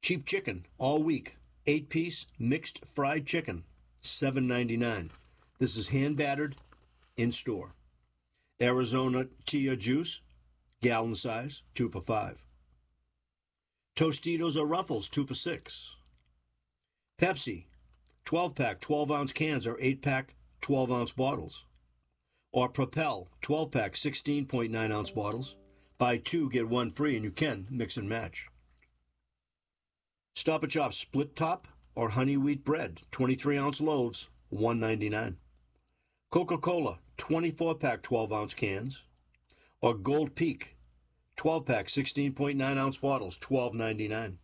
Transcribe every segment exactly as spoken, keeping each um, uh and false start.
Cheap chicken, all week. Eight-piece mixed fried chicken, seven ninety-nine. This is hand-battered, in-store. Arizona Tia juice, gallon size, two for five. Tostitos or Ruffles, two for six. Pepsi, twelve-pack, twelve-ounce cans or eight-pack, twelve-ounce bottles. Or Propel, twelve-pack, sixteen point nine ounce bottles. Buy two, get one free, and you can mix and match. Stop and Shop split top or honey wheat bread, twenty-three ounce loaves, one ninety-nine. Coca-Cola, twenty-four pack, twelve ounce cans. Or Gold Peak, twelve pack, sixteen point nine ounce bottles, twelve ninety-nine.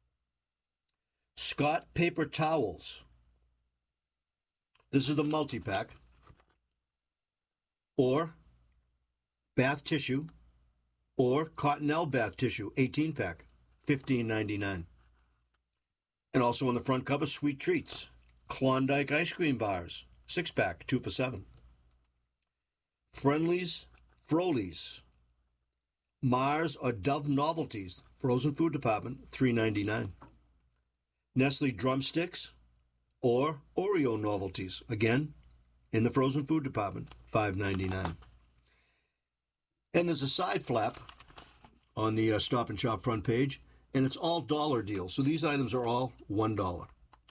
Scott paper towels. This is the multi-pack. Or bath tissue. Or Cottonelle bath tissue, eighteen pack, fifteen ninety-nine. And also on the front cover, Sweet Treats, Klondike ice cream bars, six pack, two for seven. Friendly's, Frolies, Mars or Dove Novelties, frozen food department, three ninety-nine. Nestle Drumsticks or Oreo Novelties, again, in the frozen food department, five ninety-nine. And there's a side flap on the uh, Stop and Shop front page, and it's all dollar deals. So these items are all one dollar.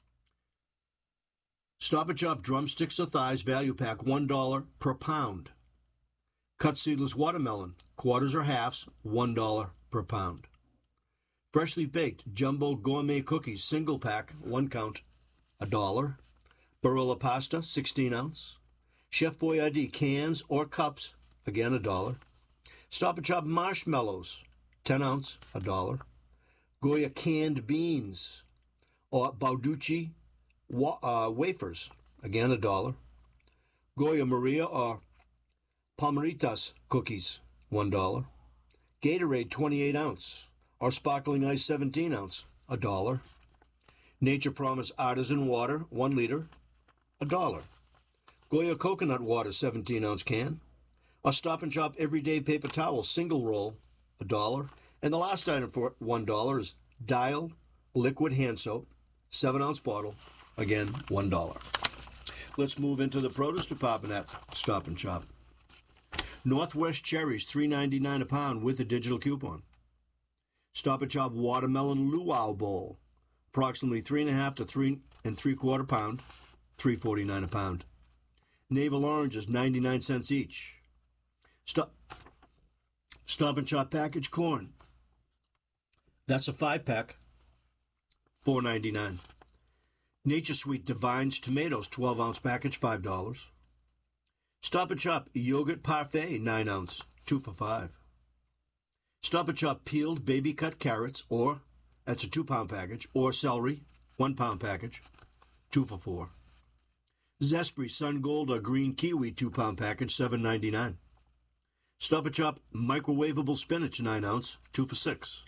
Stop and Shop drumsticks or thighs value pack, one dollar per pound. Cut seedless watermelon, quarters or halves, one dollar per pound. Freshly baked jumbo gourmet cookies, single pack, one count, a dollar. Barilla pasta, sixteen ounce. Chef Boyardee cans or cups, again a dollar. Stop and Shop marshmallows, ten ounce, a dollar. Goya canned beans or Bauducci wa- uh, wafers, again a dollar. Goya Maria or Palmeritas cookies, one dollar. Gatorade twenty-eight ounce or Sparkling Ice seventeen ounce, a dollar. Nature Promise artisan water, one liter, a dollar. Goya coconut water seventeen ounce can. Or Stop and Shop everyday paper towel, single roll, a dollar. And the last item for one dollar is Dial liquid hand soap, seven ounce bottle, again, one dollar. Let's move into the produce department at Stop and Shop. Northwest cherries, three ninety-nine a pound with a digital coupon. Stop and Shop watermelon luau bowl, approximately three and a half to three and three quarter pound, three forty-nine a pound. Navel oranges, ninety-nine cents each. Stop, Stop and Shop packaged corn. That's a five pack, four ninety-nine. Nature Sweet Divines tomatoes, twelve ounce package, five dollars. Stop and Shop yogurt parfait, nine ounce, two for five. Stop and Shop peeled baby cut carrots, or that's a two pound package, or celery, one pound package, two for four. Zespri Sun Gold or green kiwi, two pound package, seven ninety-nine. Stop and Shop microwavable spinach, nine ounce, two for six.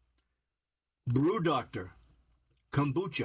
Brew Doctor kombucha,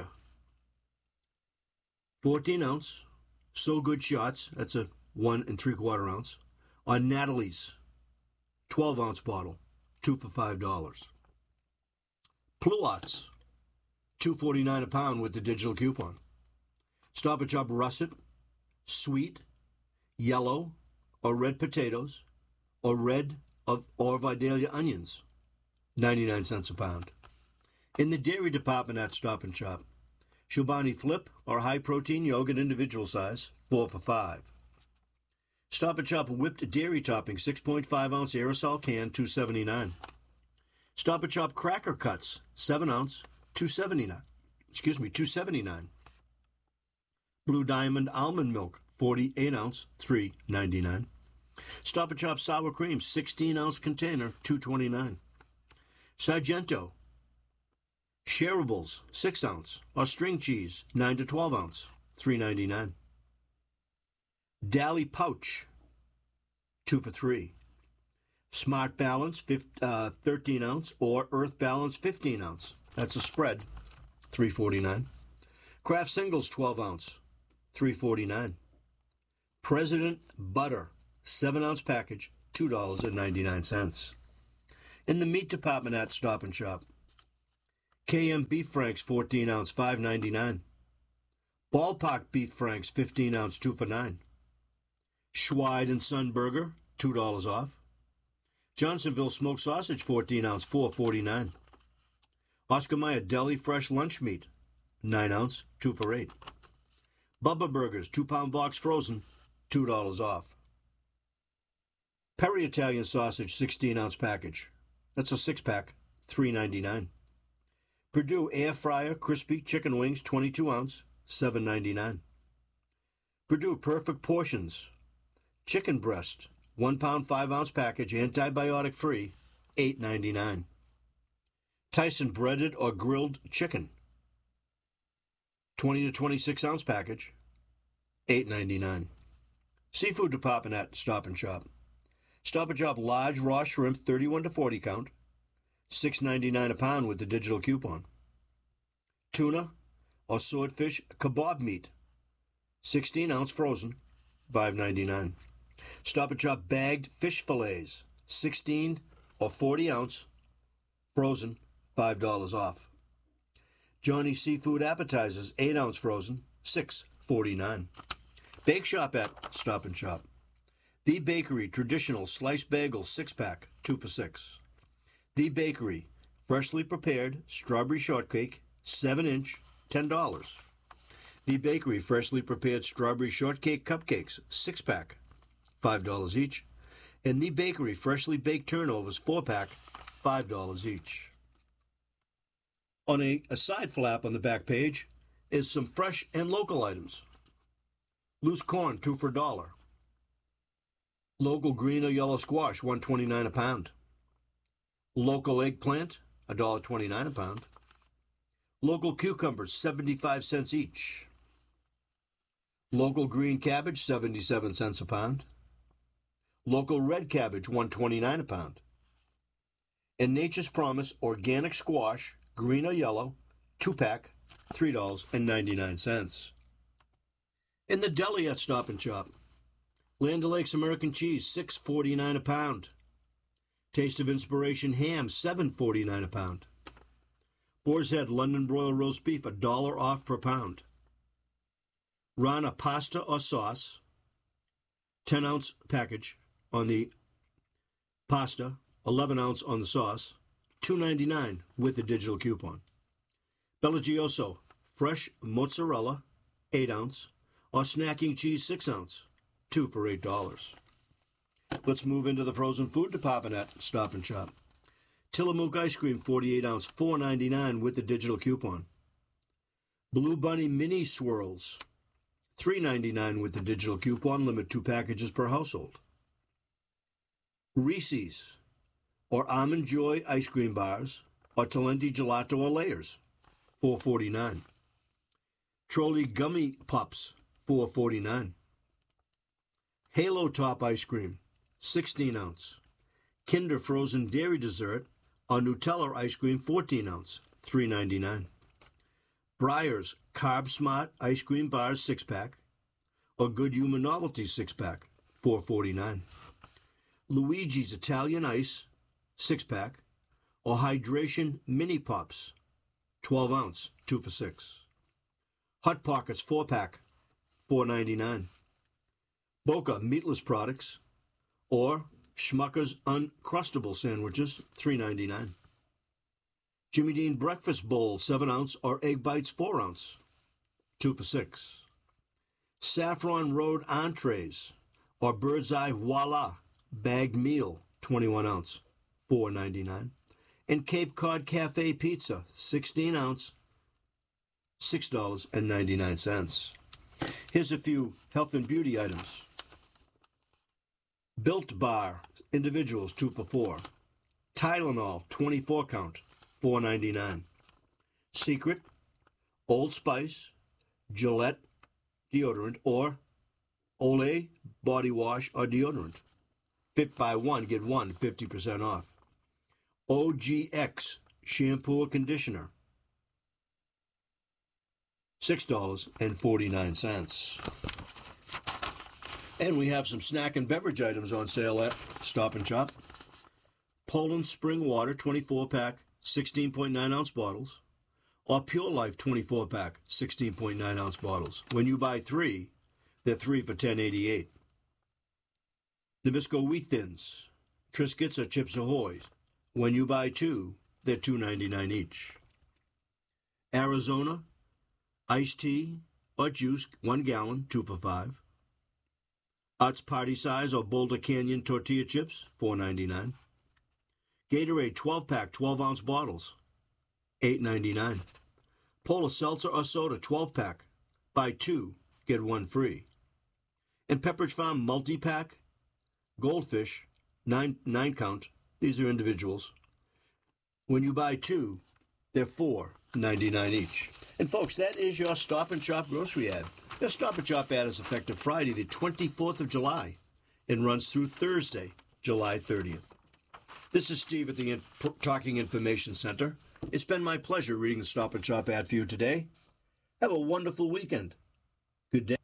fourteen ounce, So Good shots, that's a one and three quarter ounce. On Natalie's, twelve ounce bottle, two for five dollars. Pluots, two forty-nine a pound with the digital coupon. Stop and Shop russet, sweet, yellow, or red potatoes, or red of or Vidalia onions, ninety-nine cents a pound. In the dairy department at Stop and Shop, Chobani Flip or high protein yogurt individual size, four for five. Stop and Shop whipped dairy topping, six point five ounce aerosol can, two seventy-nine. Stop and Shop cracker cuts, seven ounce, two seventy-nine. Excuse me, two seventy-nine. Blue Diamond almond milk, forty-eight ounce, three ninety-nine. Stop and Shop sour cream, sixteen ounce container, two twenty-nine. Sargento shareables, six ounce, or string cheese, nine to twelve ounce, three ninety-nine. Dally pouch, two for three. Smart Balance, uh, thirteen ounce, or Earth Balance, fifteen ounce. That's a spread, three forty-nine. Kraft Singles, twelve ounce, three forty-nine. President Butter, seven ounce package, two dollars and ninety-nine cents. In the meat department at Stop and Shop, K M Beef Franks fourteen ounce, five ninety-nine. Ballpark Beef Franks fifteen ounce, two for nine. Schweid and Son Burger, two dollars off. Johnsonville Smoked Sausage fourteen ounce, four forty-nine. Oscar Mayer Deli Fresh Lunch Meat, nine ounce, two for eight. Bubba Burgers, two pound box frozen, two dollars off. Perry Italian Sausage, sixteen ounce package. That's a six pack, three ninety-nine. Purdue Air Fryer Crispy Chicken Wings, twenty-two ounce, seven ninety-nine. Purdue Perfect Portions Chicken Breast, one pound, five ounce package, antibiotic free, eight ninety-nine. Tyson Breaded or Grilled Chicken, twenty to twenty-six ounce package, eight ninety-nine. Seafood department at Stop and Shop. Stop and Shop large raw shrimp, thirty-one to forty count, six ninety-nine a pound with the digital coupon. Tuna or swordfish kebab meat, sixteen ounce frozen, five ninety-nine. Stop and Shop bagged fish fillets, sixteen or forty ounce, frozen, five dollars off. Johnny's Seafood Appetizers, eight ounce frozen, six forty-nine. Bake Shop at Stop and Shop. The Bakery Traditional Sliced Bagel six pack, two for six. The Bakery Freshly Prepared Strawberry Shortcake, seven inch, ten dollars. The Bakery Freshly Prepared Strawberry Shortcake Cupcakes, six pack, five dollars each. And The Bakery Freshly Baked Turnovers, four pack, five dollars each. On a, a side flap on the back page is some fresh and local items. Loose corn, two for a dollar. Local green or yellow squash, one twenty-nine a pound. Local eggplant, one dollar twenty-nine a pound. Local cucumbers, seventy-five cents each. Local green cabbage, seventy-seven cents a pound. Local red cabbage, one twenty-nine a pound. And Nature's Promise organic squash, green or yellow, two pack, three dollars and ninety-nine cents. In the deli at Stop and Shop, Land O'Lakes American cheese, six forty-nine a pound. Taste of Inspiration ham, seven forty-nine a pound. Boar's Head London broil roast beef, a dollar off per pound. Rana pasta or sauce, ten ounce package on the pasta, eleven ounce on the sauce, two ninety-nine with the digital coupon. Bella Gioso fresh mozzarella, eight ounce, or snacking cheese, six ounce, two for eight dollars. Let's move into the frozen food department at Stop and Shop. Tillamook ice cream, forty-eight ounce, four ninety-nine with the digital coupon. Blue Bunny mini swirls, three ninety-nine with the digital coupon, limit two packages per household. Reese's or Almond Joy ice cream bars, or Talenti gelato or layers, four forty-nine. Trolley gummy pups, four forty-nine. Halo Top ice cream, sixteen ounce. Kinder frozen dairy dessert or Nutella ice cream, fourteen ounce, three ninety-nine. Breyers Carb Smart ice cream bars, six pack, or Good Human Novelty six pack, four forty-nine. Luigi's Italian Ice six pack, or Hydration Mini Pops, twelve ounce, two for six. Hot Pockets four pack, four ninety-nine. Boca meatless products, or Schmucker's Uncrustable sandwiches, three ninety-nine. Jimmy Dean breakfast bowl, seven ounce, or Egg Bites four ounce, two for six. Saffron Road entrees, or Bird's Eye Voila bagged meal, twenty-one ounce, four ninety-nine. And Cape Cod Cafe pizza, sixteen ounce, six dollars and ninety-nine cents. Here's a few health and beauty items. Built Bar individuals, two for four. Tylenol, twenty-four count, four ninety-nine. Secret, Old Spice, Gillette deodorant, or Olay body wash or deodorant. Fit buy one, get one, fifty percent off. O G X shampoo or conditioner, six dollars and forty-nine cents. And we have some snack and beverage items on sale at Stop and Shop. Poland Spring Water, twenty-four pack, sixteen point nine ounce bottles, Or Pure Life twenty-four pack, sixteen point nine ounce bottles. When you buy three, they're three for ten eighty-eight. Nabisco Wheat Thins, Triscuits or Chips Ahoy. When you buy two, they're two ninety-nine each. Arizona, iced tea or juice, one gallon, two for five. Utz Party Size or Boulder Canyon tortilla chips, four ninety-nine. Gatorade twelve pack, twelve ounce bottles, eight ninety-nine. Polar Seltzer or Soda twelve pack, buy two, get one free. And Pepperidge Farm multi-pack, Goldfish, nine, nine count, these are individuals. When you buy two, they're four ninety-nine each. And folks, that is your Stop and Shop grocery ad. Your Stop and Shop ad is effective Friday, the twenty-fourth of July, and runs through Thursday, July thirtieth. This is Steve at the In- Talking Information Center. It's been my pleasure reading the Stop and Shop ad for you today. Have a wonderful weekend. Good day.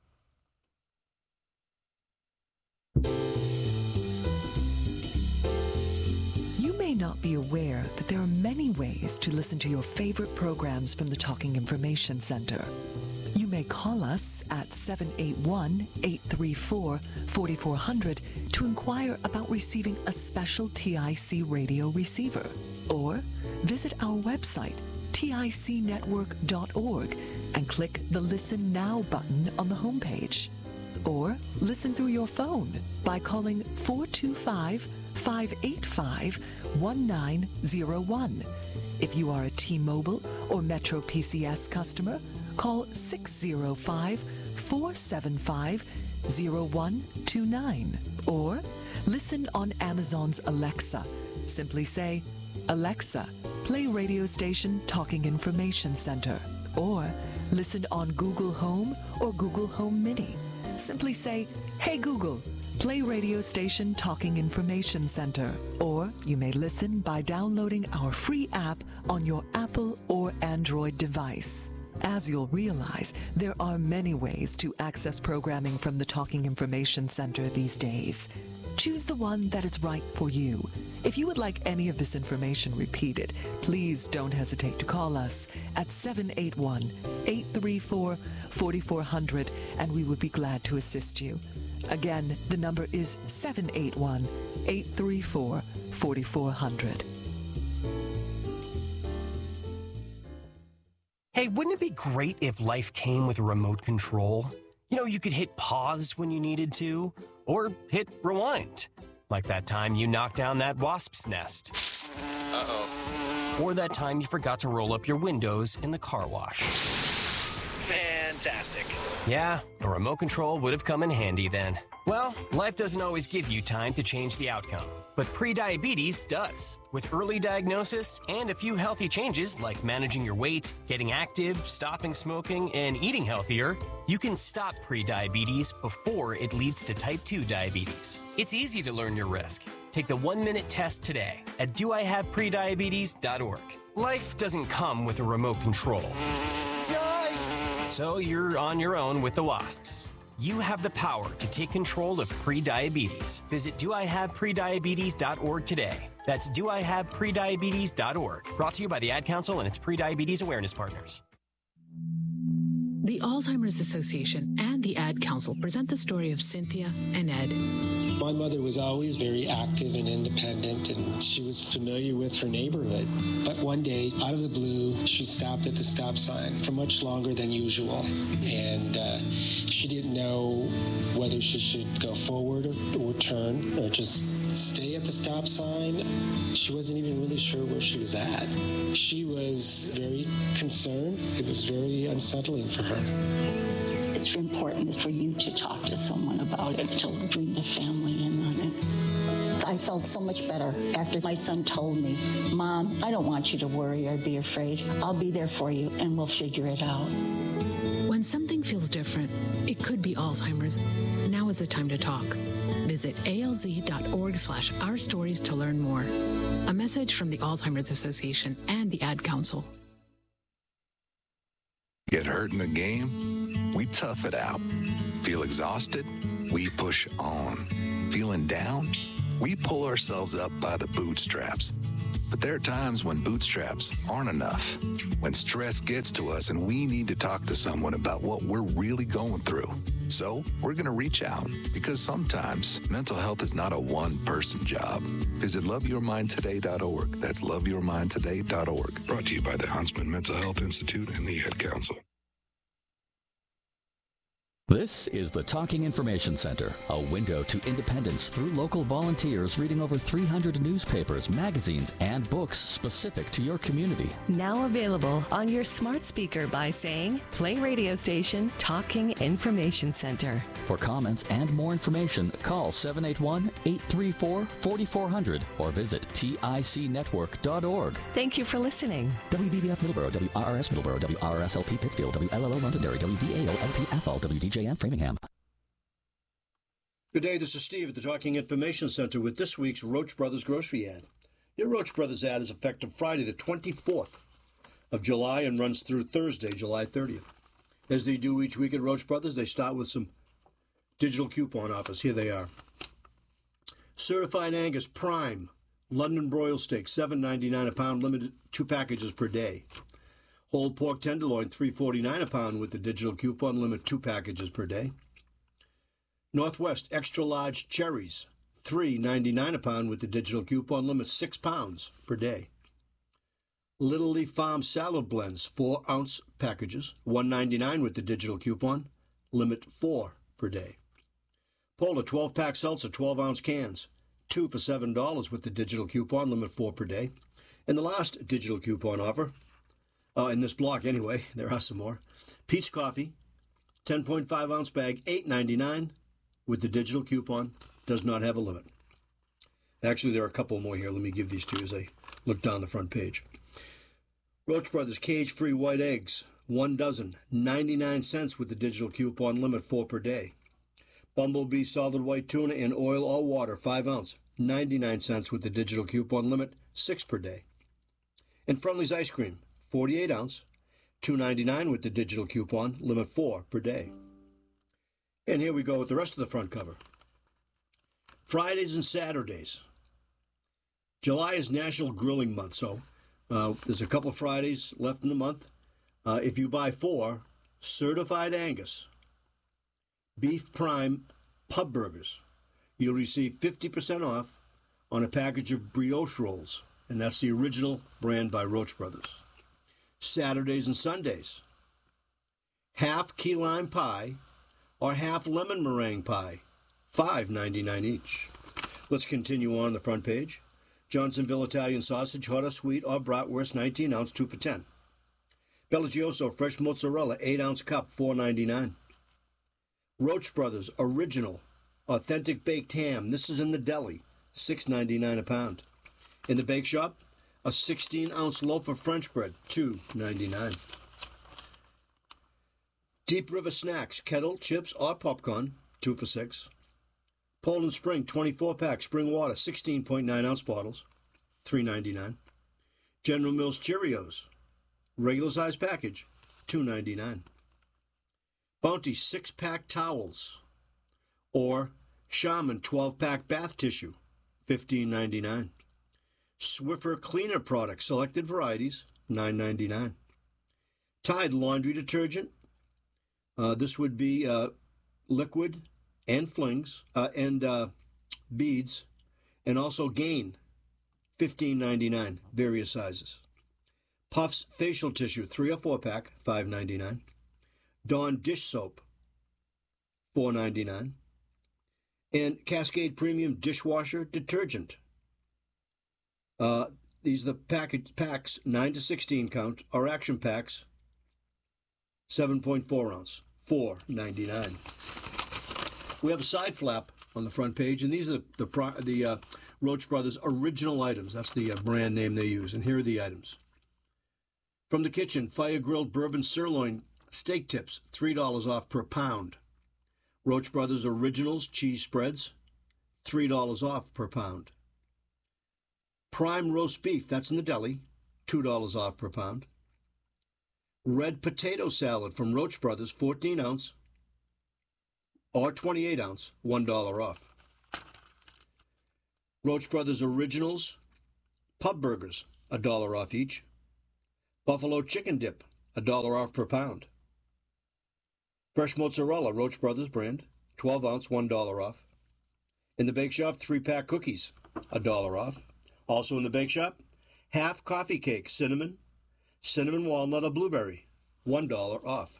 You may not be aware that there are many ways to listen to your favorite programs from the Talking Information Center. You may call us at seven eight one, eight three four, four four zero zero to inquire about receiving a special T I C radio receiver. Or visit our website, tic network dot org, and click the Listen Now button on the homepage. Or listen through your phone by calling four two five, five eight five, one nine zero one. If you are a T-Mobile or Metro P C S customer, call six zero five, four seven five, zero one two nine. Or listen on Amazon's Alexa. Simply say, Alexa, play radio station Talking Information Center. Or listen on Google Home or Google Home Mini. Simply say, Hey Google, play radio station Talking Information Center. Or you may listen by downloading our free app on your Apple or Android device. As you'll realize, there are many ways to access programming from the Talking Information Center these days. Choose the one that is right for you. If you would like any of this information repeated, please don't hesitate to call us at seven eight one, eight three four, four four zero zero, and we would be glad to assist you. Again, the number is seven eight one, eight three four, four four zero zero. Hey, wouldn't it be great if life came with a remote control? You know, you could hit pause when you needed to, or hit rewind. Like that time you knocked down that wasp's nest. Uh-oh. Or that time you forgot to roll up your windows in the car wash. Fantastic. Yeah, a remote control would have come in handy then. Well, life doesn't always give you time to change the outcome, but prediabetes does. With early diagnosis and a few healthy changes like managing your weight, getting active, stopping smoking, and eating healthier, you can stop prediabetes before it leads to type two diabetes. It's easy to learn your risk. Take the one-minute test today at do I have prediabetes dot org. Life doesn't come with a remote control. Yikes! So you're on your own with the wasps. You have the power to take control of prediabetes. Visit do I have prediabetes dot org today. That's do I have prediabetes dot org. Brought to you by the Ad Council and its Prediabetes Awareness Partners. The Alzheimer's Association and the Ad Council present the story of Cynthia and Ed. My mother was always very active and independent, and she was familiar with her neighborhood. But one day, out of the blue, she stopped at the stop sign for much longer than usual. And uh, she didn't know whether she should go forward or, or turn or just stay at the stop sign. She wasn't even really sure where she was at. She was very concerned. It was very unsettling for her. It's important for you to talk to someone about it, to bring the family in on it. I felt so much better after my son told me, Mom, I don't want you to worry or be afraid. I'll be there for you and we'll figure it out. When something feels different, it could be Alzheimer's. Now is the time to talk. Visit alz.org slash our stories to learn more. A message from the Alzheimer's Association and the Ad Council. Get hurt in the game? We tough it out. Feel exhausted? We push on. Feeling down? we pull ourselves up by the bootstraps. But there are times when bootstraps aren't enough, when stress gets to us and we need to talk to someone about what we're really going through. So we're going to reach out, because sometimes mental health is not a one-person job. Visit love your mind today dot org. That's love your mind today dot org. Brought to you by the Huntsman Mental Health Institute and the Ad Council. This is the Talking Information Center, a window to independence through local volunteers reading over three hundred newspapers, magazines, and books specific to your community. Now available on your smart speaker by saying, play radio station Talking Information Center. For comments and more information, call seven eight one, eight three four, four four zero zero or visit tic network dot org. Thank you for listening. W B B F Middleborough, W R R S Middleborough, W R R S L P Pittsfield, W L L O Londonderry, W V A O L P Athol, W D J M Framingham. Good day, this is Steve at the Talking Information Center with this week's Roach Brothers grocery ad. Your Roach Brothers ad is effective Friday the twenty-fourth of July and runs through Thursday, July thirtieth. As they do each week at Roach Brothers, they start with some digital coupon offers. Here they are. Certified Angus Prime London broil steak, seven ninety-nine a pound, limited two packages per day. Whole pork tenderloin, three forty-nine a pound with the digital coupon, limit two packages per day. Northwest extra large cherries, three ninety-nine a pound with the digital coupon, limit six pounds per day. Little Leaf Farm salad blends, four ounce packages, one ninety-nine with the digital coupon, limit four per day. Polar twelve pack seltzer, twelve ounce cans, two for seven dollars with the digital coupon, limit four per day. And the last digital coupon offer, uh, in this block anyway, there are some more. Peach Coffee, ten point five ounce bag, eight ninety-nine with the digital coupon, does not have a limit. Actually, there are a couple more here. Let me give these to you as I look down the front page. Roach Brothers cage-free white eggs, one dozen, ninety-nine cents with the digital coupon, limit four per day. Bumblebee solid white tuna in oil or water, five ounce, ninety-nine cents with the digital coupon, limit six per day. And Friendly's ice cream, forty-eight ounce, two ninety-nine with the digital coupon, limit four per day. And here we go with the rest of the front cover. Fridays and Saturdays. July is National Grilling Month, so uh, there's a couple of Fridays left in the month. Uh, if you buy four Certified Angus Beef Prime Pub Burgers, you'll receive fifty percent off on a package of brioche rolls, and that's the original brand by Roach Brothers. Saturdays and Sundays. Half key lime pie or half lemon meringue pie, five ninety-nine each. Let's continue on the front page. Johnsonville Italian sausage, hot or sweet, or bratwurst, nineteen ounce, two for ten. Bellagioso fresh mozzarella, eight ounce cup, four ninety-nine. Roach Brothers original authentic baked ham. This is in the deli, six ninety-nine a pound. In the bake shop, a sixteen ounce loaf of French bread, two ninety-nine. Deep River Snacks, kettle, chips, or popcorn, two for six. Poland Spring, twenty-four pack, spring water, sixteen point nine ounce bottles, three ninety-nine. General Mills Cheerios, regular size package, two ninety-nine. Bounty six pack towels, or Shaman twelve pack bath tissue, fifteen ninety-nine. Swiffer cleaner products, selected varieties, nine ninety-nine. Tide laundry detergent. Uh, this would be uh, liquid and flings uh, and uh, beads, and also Gain, fifteen ninety-nine, various sizes. Puffs facial tissue, three or four pack, five ninety-nine. Dawn dish soap, four ninety-nine. And Cascade Premium dishwasher detergent. Uh, these are the package packs, nine to sixteen count, or action packs, seven point four ounce, four ninety-nine. We have a side flap on the front page, and these are the the, the uh, Roach Brothers original items. That's the uh, brand name they use, and here are the items. From the kitchen, fire-grilled bourbon sirloin steak tips, three dollars off per pound. Roach Brothers Originals cheese spreads, three dollars off per pound. Prime roast beef, that's in the deli, two dollars off per pound. Red potato salad from Roach Brothers, fourteen ounce or twenty-eight ounce, one dollar off. Roach Brothers Originals Pub Burgers, a dollar off each. Buffalo Chicken Dip, a dollar off per pound. Fresh Mozzarella, Roach Brothers brand, twelve ounce, one dollar off. In the Bake Shop, three-pack cookies, a dollar off. Also in the Bake Shop, half coffee cake, cinnamon, cinnamon walnut or blueberry, one dollar off.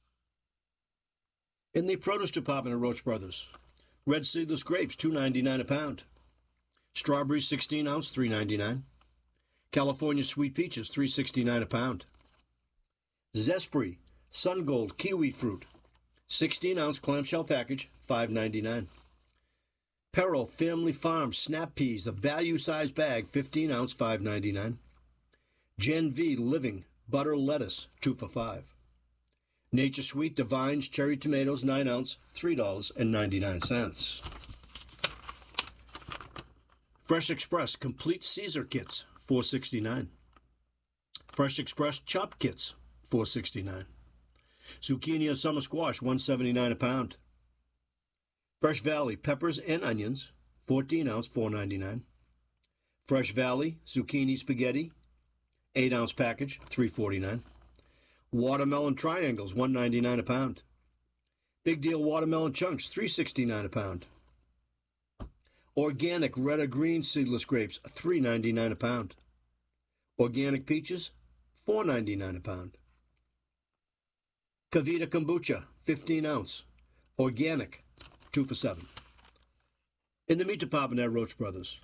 In the produce department of Roach Brothers, red seedless grapes, two ninety-nine a pound. Strawberries, sixteen ounce, three ninety-nine. California sweet peaches, three sixty-nine a pound. Zespri Sun Gold kiwi fruit, sixteen ounce clamshell package, five ninety-nine. Perro Family Farm snap peas, a value size bag, fifteen ounce, five ninety-nine. Gen V Living butter lettuce, two for five. Nature Sweet Divines cherry tomatoes, nine ounce, three dollars and ninety-nine cents. Fresh Express complete Caesar kits, four sixty-nine. Fresh Express chop kits, four sixty-nine. Zucchini or summer squash, one seventy-nine a pound. Fresh Valley peppers and onions, fourteen ounce, four ninety-nine. Fresh Valley zucchini spaghetti, eight ounce package, three forty-nine. Watermelon triangles, one ninety-nine a pound. Big Deal watermelon chunks, three sixty-nine a pound. Organic red or green seedless grapes, three ninety-nine a pound. Organic peaches, four ninety-nine a pound. Kavita kombucha, fifteen ounce. Organic, two for seven. In the meat department at Roach Brothers,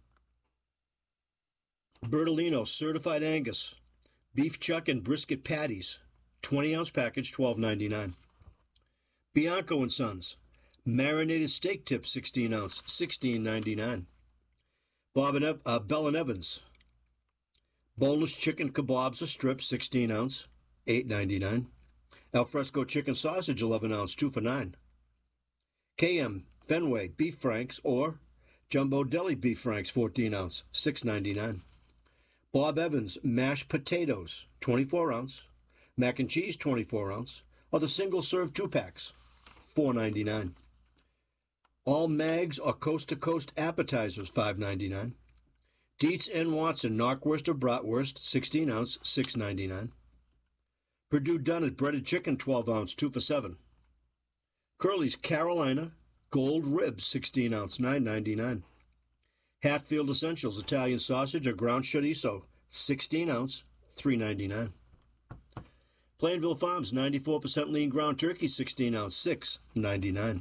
Bertolino certified Angus beef chuck and brisket patties, twenty ounce package, twelve ninety-nine. Bianco and Sons marinated steak tips, sixteen ounce, sixteen ninety-nine. Bob and Ev- uh, Bell and Evans boneless chicken kebabs or strips, sixteen ounce, eight ninety-nine. Alfresco chicken sausage, eleven ounce, two for nine. K M Fenway beef franks or jumbo deli beef franks, fourteen ounce, six ninety-nine. Bob Evans mashed potatoes, twenty-four ounce. Mac and cheese, twenty-four ounce. Or the single serve two packs, four ninety-nine. All Mags or Coast to Coast appetizers, five ninety-nine. Dietz and Watson knockwurst or bratwurst, sixteen ounce, six ninety-nine. Purdue Dunnet breaded chicken, twelve ounce, two for seven. Curly's Carolina gold ribs, sixteen ounce, nine ninety-nine. Hatfield Essentials Italian sausage or ground chorizo, sixteen ounce, three ninety-nine. Plainville Farms ninety-four percent lean ground turkey, sixteen ounce, six ninety-nine.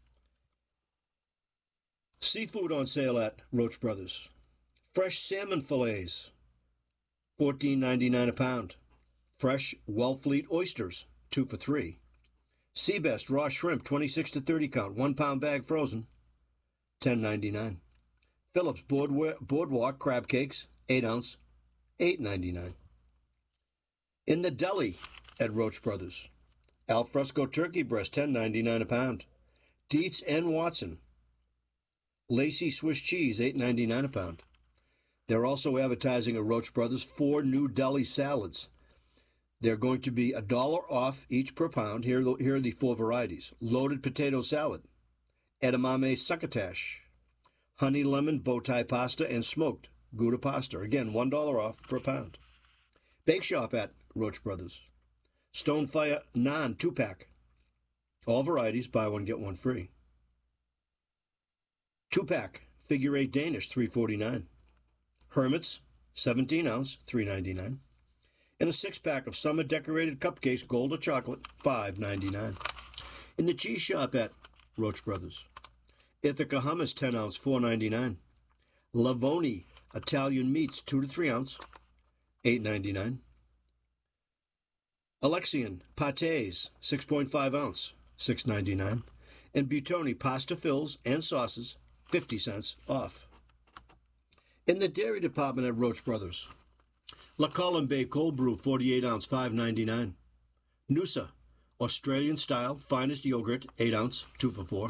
Seafood on sale at Roach Brothers. Fresh salmon fillets, fourteen ninety-nine a pound. Fresh Wellfleet oysters, two for three. Seabest raw shrimp, twenty-six to thirty count, one pound bag frozen, ten ninety-nine. Phillips Boardwa- Boardwalk crab cakes, eight ounce, eight ninety-nine. In the deli at Roach Brothers, Alfresco turkey breast, ten ninety-nine a pound. Dietz and Watson Lacey Swiss cheese, eight ninety-nine a pound. They're also advertising at Roach Brothers four new deli salads. They're going to be a dollar off each per pound. Here, here are the four varieties. Loaded potato salad, edamame succotash, honey lemon bow tie pasta, and smoked Gouda pasta. Again, one dollar off per pound. Bake Shop at Roach Brothers. Stonefire Naan two-pack. All varieties, buy one, get one free. Two-pack Figure Eight Danish, three forty-nine. Hermit's seventeen ounce, three ninety-nine. And a six-pack of summer decorated cupcakes, gold or chocolate, five ninety-nine. In the cheese shop at Roach Brothers, Ithaca hummus, ten ounce, four ninety-nine. Lavoni Italian meats, two to three ounce, eight ninety-nine. Alexian pâtés, six point five ounce, six ninety-nine. And Buitoni pasta fills and sauces, fifty cents off. In the dairy department at Roach Brothers, La Colombe cold brew, forty-eight ounce, five ninety-nine. Noosa Australian style finest yogurt, eight ounce, two for four.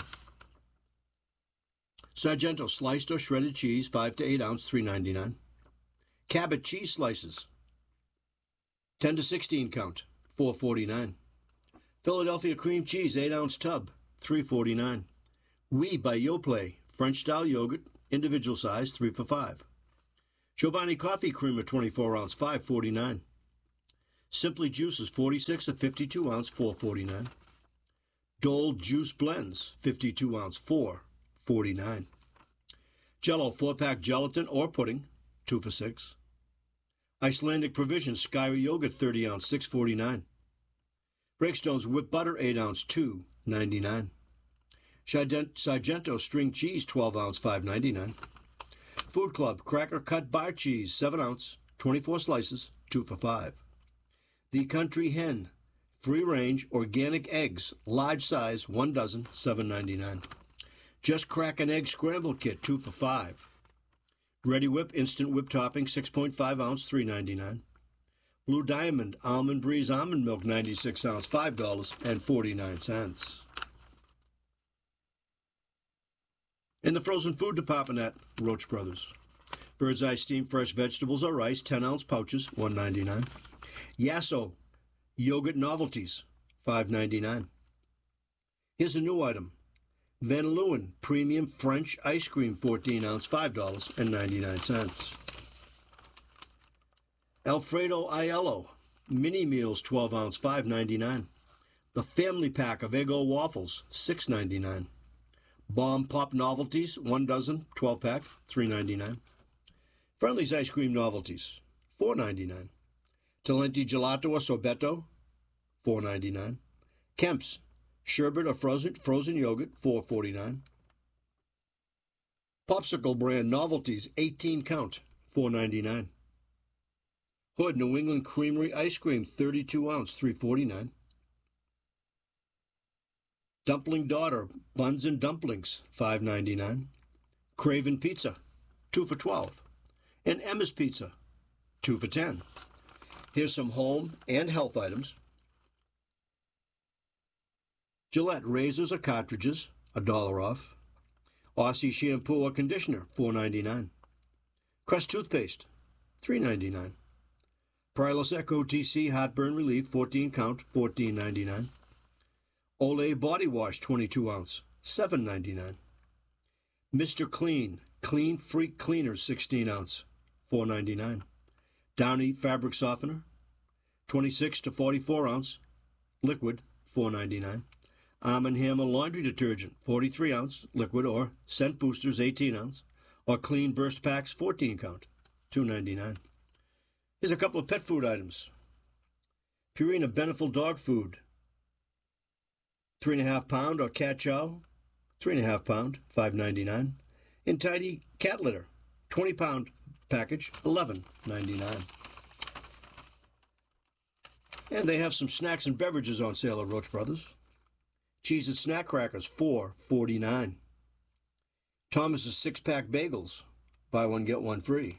Sargento sliced or shredded cheese, five to eight ounce, three ninety-nine. Cabot cheese slices, ten to sixteen count, four forty-nine. Philadelphia cream cheese, eight ounce tub, three forty-nine. Oui by Yoplait French style yogurt, individual size, three for five. Chobani Coffee Creamer, twenty-four ounce, five forty-nine. Simply Juices, forty-six or fifty-two ounce, four forty-nine. Dole Juice Blends, fifty-two ounce, four forty-nine. Jell-O four-pack gelatin or pudding, two for six. Icelandic Provisions Skyra Yogurt, thirty ounce, six forty-nine. Breakstone's Whipped Butter, eight ounce, two ninety-nine. Sargento String Cheese, twelve ounce, five ninety-nine. Food Club Cracker Cut Bar Cheese, seven ounce, twenty-four slices, two for five. The Country Hen Free Range Organic Eggs, large size, one dozen, seven ninety-nine. Just Crack an Egg Scramble Kit, two for five. Ready Whip Instant Whip Topping, six point five ounce, three ninety-nine. Blue Diamond Almond Breeze Almond Milk, ninety-six ounce, five dollars and forty-nine cents. In the frozen food department at Roach Brothers, Bird's Eye Steamed Fresh Vegetables or Rice, ten ounce pouches, one ninety-nine. Yasso Yogurt Novelties, five ninety-nine. Here's a new item. Van Leeuwen Premium French Ice Cream, fourteen ounce, five dollars and ninety-nine cents. Alfredo Aiello Mini Meals, twelve ounce, five ninety-nine. The Family Pack of Eggo Waffles, six ninety-nine. Bomb Pop Novelties, one dozen, twelve pack, three ninety-nine. Friendly's Ice Cream Novelties, four ninety-nine. Talenti Gelato or Sorbetto, four ninety-nine. Kemp's Sherbet or frozen frozen yogurt, four forty-nine. Popsicle Brand Novelties, eighteen count, four ninety-nine. Hood New England Creamery Ice Cream, thirty-two ounce, three forty-nine. Dumpling Daughter Buns and Dumplings, five ninety-nine. Craven Pizza, two for twelve. And Emma's Pizza, two for ten. Here's some home and health items. Gillette razors or cartridges, a dollar off. Aussie shampoo or conditioner, four ninety-nine. Crest toothpaste, three ninety-nine. Prilosec O T C heartburn relief, fourteen count, fourteen ninety-nine. Olay body wash, twenty-two ounce, seven ninety-nine. Mister Clean Clean Freak Cleaners, sixteen ounce, four ninety-nine. Downy fabric softener, twenty-six to forty-four ounce, liquid, four ninety-nine. Arm and Hammer laundry detergent, forty-three ounce, liquid, or scent boosters, eighteen ounce, or clean burst packs, fourteen count, two ninety-nine. Here's a couple of pet food items. Purina Beneful dog food, three and a half pound, or cat chow, three and a half pound, five ninety-nine. And Tidy cat litter, twenty pound package, eleven ninety-nine. And they have some snacks and beverages on sale at Roach Brothers. Cheez-It Snack Crackers, four forty-nine. Thomas's six-pack bagels, buy one, get one free.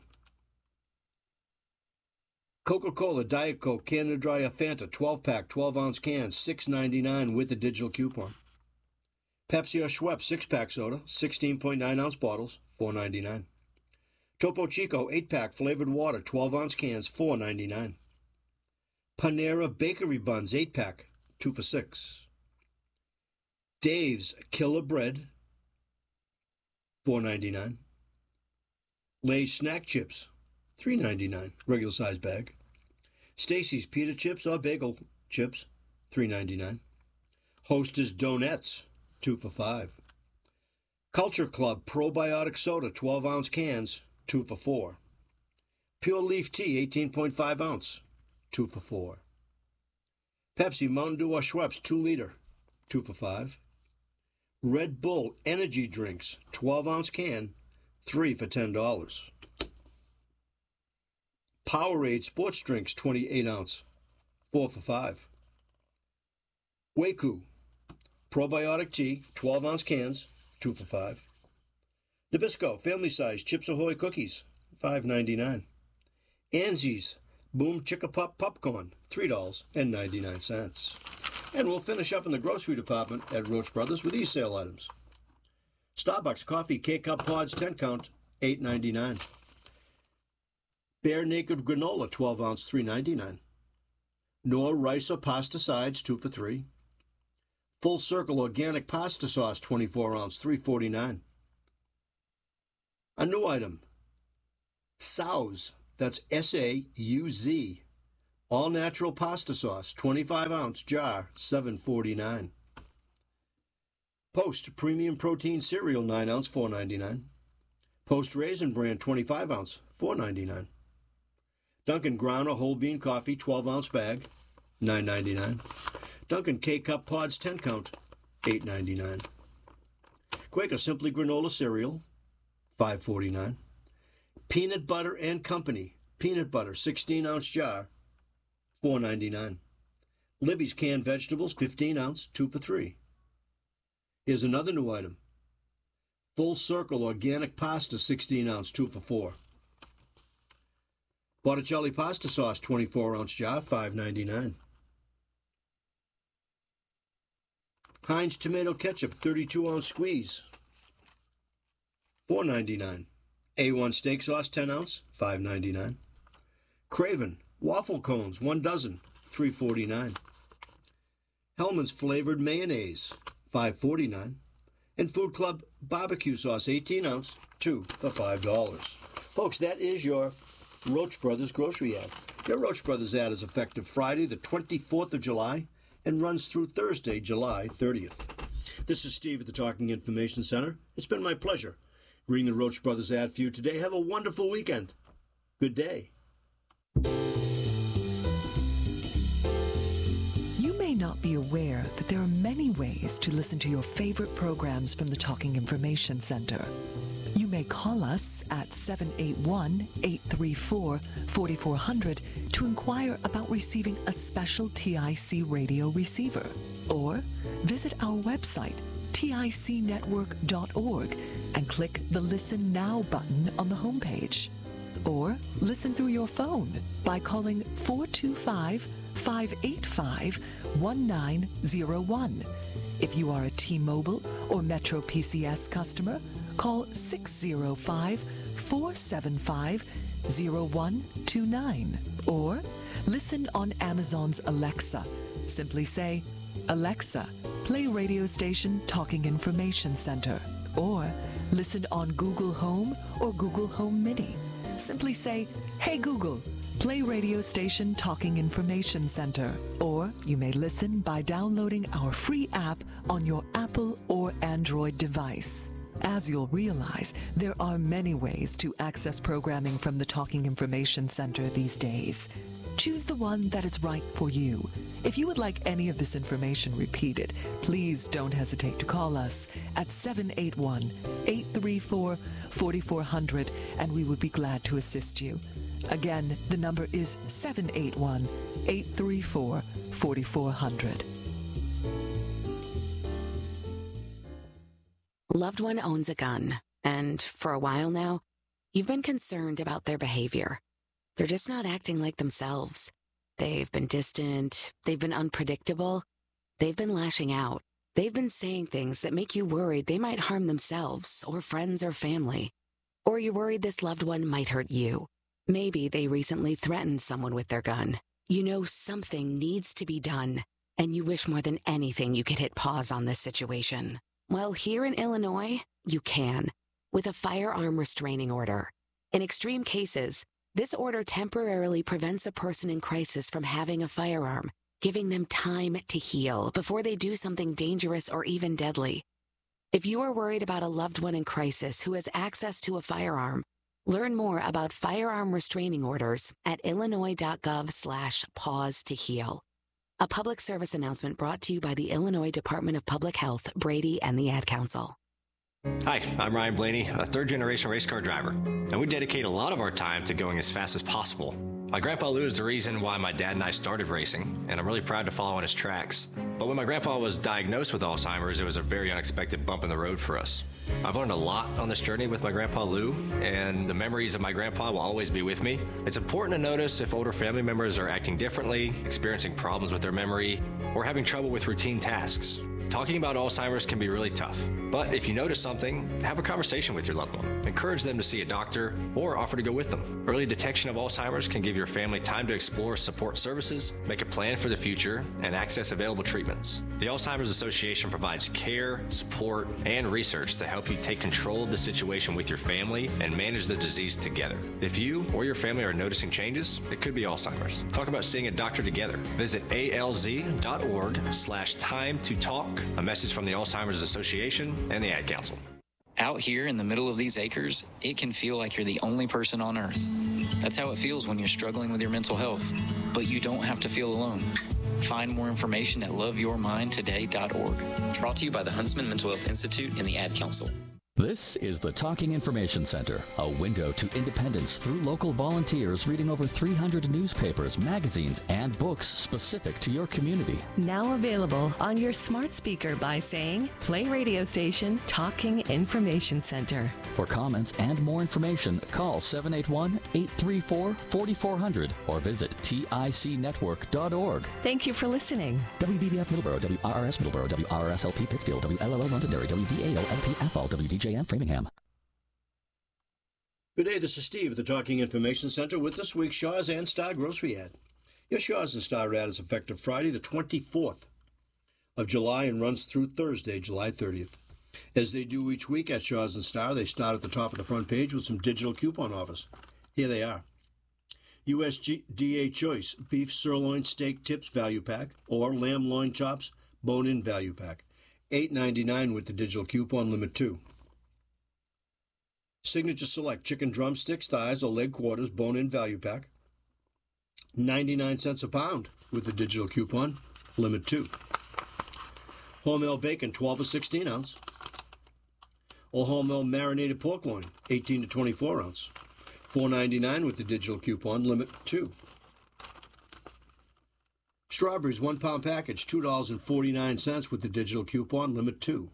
Coca-Cola Diet Coke Canada Dry or Fanta, twelve-pack, twelve ounce cans, six ninety-nine with a digital coupon. Pepsi or Schweppes six-pack soda, sixteen point nine ounce bottles, four ninety-nine. Topo Chico eight-pack flavored water, twelve ounce cans, four ninety-nine. Panera Bakery Buns eight-pack, two for six. Dave's Killer Bread, four ninety-nine. Lay's Snack Chips, three ninety-nine, regular size bag. Stacy's Pita Chips or Bagel Chips, three ninety-nine. Hostess Donuts, two for five. Culture Club Probiotic Soda, twelve ounce cans, two for four. Pure Leaf Tea, eighteen point five ounce, two for four. Pepsi Mountain Dew or Schweppes, two liter, two for five. Red Bull Energy Drinks, twelve ounce can, three for ten dollars. Powerade Sports Drinks, twenty-eight ounce, four for five. Waku Probiotic Tea, twelve ounce cans, two for five. Nabisco Family Size Chips Ahoy Cookies, five ninety-nine. Anzie's Boom Chicka Pop Popcorn, three dollars and ninety-nine cents. And we'll finish up in the grocery department at Roach Brothers with these sale items. Starbucks Coffee K-Cup Pods ten count, eight ninety-nine. Bare Naked Granola twelve ounce, three ninety-nine. Knorr Rice or Pasta Sides two for three. Full Circle Organic Pasta Sauce twenty-four ounce, three forty-nine. A new item, Sauz, that's S A U Z, all-natural pasta sauce, twenty-five ounce jar, seven forty-nine. Post Premium Protein Cereal, nine ounce, four ninety-nine. Post Raisin Bran, twenty-five ounce, four ninety-nine. Dunkin' Ground or Whole Bean Coffee, twelve ounce bag, nine ninety-nine. Dunkin' K-Cup Pods, ten count, eight ninety-nine. Quaker Simply Granola Cereal, five forty-nine. Peanut Butter and Company, peanut butter, sixteen ounce jar, four ninety-nine. Libby's canned vegetables, fifteen ounce, two for three. Here's another new item. Full Circle organic pasta, sixteen ounce, two for four. Botticelli pasta sauce, twenty-four ounce jar, five ninety-nine. Heinz tomato ketchup, thirty-two ounce squeeze, four ninety-nine. A one steak sauce, ten ounce, five ninety-nine. Craven waffle cones, one dozen, three forty-nine. Hellman's flavored mayonnaise, five forty-nine. And Food Club barbecue sauce, eighteen ounce, two for five dollars. Folks, that is your Roach Brothers grocery ad. Your Roach Brothers ad is effective Friday, the twenty-fourth of July, and runs through Thursday, July thirtieth. This is Steve at the Talking Information Center. It's been my pleasure reading the Roach Brothers ad for you today. Have a wonderful weekend. Good day. You may not be aware that there are many ways to listen to your favorite programs from the Talking Information Center. You may call us at seven eight one, eight three four, four four zero zero to inquire about receiving a special T I C radio receiver, or visit our website, tic network dot org, and click the Listen Now button on the homepage. Or listen through your phone by calling four two five, five eight five, one nine zero one. If you are a T-Mobile or Metro P C S customer, call six zero five, four seven five, zero one two nine. Or listen on Amazon's Alexa. Simply say, Alexa, play radio station Talking Information Center. Or listen on Google Home or Google Home Mini. Simply say, Hey Google, play radio station Talking Information Center. Or you may listen by downloading our free app on your Apple or Android device. As you'll realize, there are many ways to access programming from the Talking Information Center these days. Choose the one that is right for you. If you would like any of this information repeated, please don't hesitate to call us at seven eight one, eight three four, four four zero zero, and we would be glad to assist you. Again, the number is seven eight one, eight three four, four four zero zero. Loved one owns a gun, and for a while now, you've been concerned about their behavior. They're just not acting like themselves. They've been distant, they've been unpredictable, they've been lashing out. They've been saying things that make you worried they might harm themselves or friends or family. Or you're worried this loved one might hurt you. Maybe they recently threatened someone with their gun. You know something needs to be done, and you wish more than anything you could hit pause on this situation. Well, here in Illinois, you can, with a firearm restraining order. In extreme cases, this order temporarily prevents a person in crisis from having a firearm, giving them time to heal before they do something dangerous or even deadly. If you are worried about a loved one in crisis who has access to a firearm, learn more about firearm restraining orders at illinois.gov slash pause to heal. A public service announcement brought to you by the Illinois Department of Public Health, Brady, and the Ad Council. Hi, I'm Ryan Blaney, a third-generation race car driver, and we dedicate a lot of our time to going as fast as possible. My grandpa Lou is the reason why my dad and I started racing, and I'm really proud to follow in his tracks. But when my grandpa was diagnosed with Alzheimer's, it was a very unexpected bump in the road for us. I've learned a lot on this journey with my grandpa Lou, and the memories of my grandpa will always be with me. It's important to notice if older family members are acting differently, experiencing problems with their memory, or having trouble with routine tasks. Talking about Alzheimer's can be really tough. But if you notice something, have a conversation with your loved one. Encourage them to see a doctor or offer to go with them. Early detection of Alzheimer's can give your family time to explore support services, make a plan for the future, and access available treatments. The Alzheimer's Association provides care, support, and research to help you take control of the situation with your family and manage the disease together. If you or your family are noticing changes, it could be Alzheimer's. Talk about seeing a doctor together. Visit A L Z dot org slash time to talk. A message from the Alzheimer's Association and the Ad Council. Out here in the middle of these acres, it can feel like you're the only person on earth. That's how it feels when you're struggling with your mental health. But you don't have to feel alone. Find more information at love your mind today dot org. Brought to you by the Huntsman Mental Health Institute and the Ad Council. This is the Talking Information Center, a window to independence through local volunteers reading over three hundred newspapers, magazines, and books specific to your community. Now available on your smart speaker by saying, play radio station Talking Information Center. For comments and more information, call seven eight one, eight three four, four four zero zero or visit tic network dot org. Thank you for listening. W B B F Middleborough, W R R S Middleborough, W R R S L P Pittsfield, W L L O Londonderry, W V A O L P Athol, W D J M Framingham. Good day, this is Steve at the Talking Information Center with this week's Shaw's and Star Grocery ad. Your Shaw's and Star ad is effective Friday the twenty-fourth of July and runs through Thursday, July thirtieth. As they do each week at Shaw's and Star, they start at the top of the front page with some digital coupon offers. Here they are. U S D A Choice Beef Sirloin Steak Tips Value Pack or Lamb Loin Chops Bone-In Value Pack. eight ninety-nine with the digital coupon, limit two. Signature Select Chicken Drumsticks, Thighs, or Leg Quarters Bone-In Value Pack. ninety-nine cents a pound with the digital coupon, limit two. Wholemeal Bacon, twelve or sixteen ounce. Or Wholemeal Marinated Pork Loin, eighteen to twenty-four ounce. four ninety-nine with the digital coupon, limit two. Strawberries, one pound package, two dollars and forty-nine cents with the digital coupon, limit two.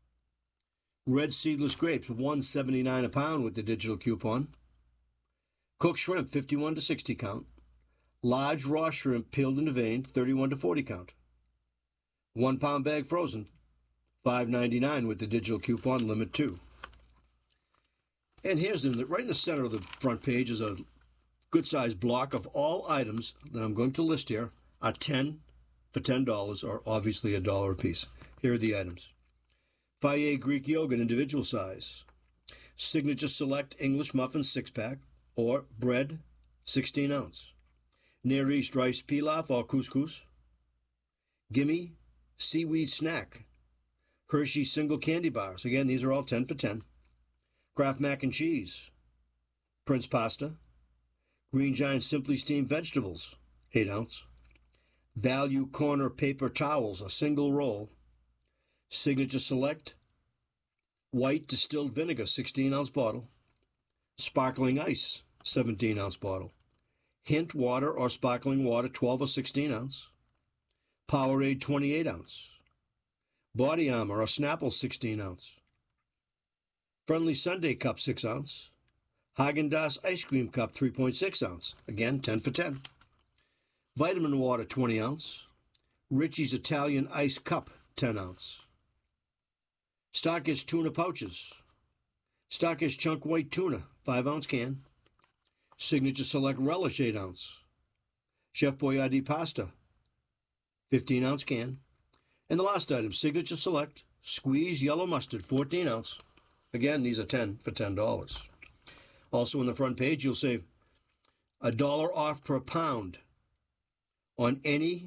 Red Seedless Grapes, one seventy-nine a pound with the digital coupon. Cooked shrimp, fifty-one to sixty count. Large raw shrimp peeled and veined, thirty-one to forty count. One pound bag frozen, five ninety-nine with the digital coupon, limit two. And here's in the, right in the center of the front page is a good-sized block of all items that I'm going to list here are ten for ten dollars, or obviously a dollar a piece. Here are the items. Fayet Greek Yogurt, individual size. Signature Select English Muffin six-pack, or bread, sixteen ounce. Near East Rice Pilaf or Couscous. Gimme Seaweed Snack. Hershey Single Candy Bars. Again, these are all ten for ten. Kraft Mac and Cheese. Prince Pasta. Green Giant Simply Steamed Vegetables, eight ounce. Value Corner Paper Towels, a single roll. Signature Select White Distilled Vinegar, sixteen ounce bottle. Sparkling Ice, seventeen ounce bottle. Hint Water or Sparkling Water, twelve or sixteen ounce. Powerade, twenty-eight ounce. Body Armor or Snapple, sixteen ounce. Friendly Sundae Cup, six ounce. Haagen-Dazs Ice Cream Cup, three point six ounce. Again, ten for ten. Vitamin Water, twenty ounce. Richie's Italian Ice Cup, ten ounce. Starkist Tuna Pouches. Starkist Chunk White Tuna, five ounce can. Signature Select Relish, eight ounce. Chef Boyardee Pasta, fifteen ounce can. And the last item, Signature Select Squeeze Yellow Mustard, fourteen ounce. Again, these are ten for ten dollars. Also on the front page, you'll save a dollar off per pound on any